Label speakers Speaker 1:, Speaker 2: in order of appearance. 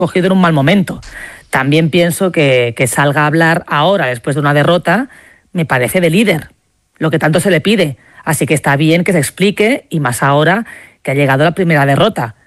Speaker 1: cogido en un mal momento. También pienso que salga a hablar ahora, después de una derrota, me parece de líder, lo que tanto se le pide. Así que está bien que se explique, y más ahora que ha llegado la primera derrota.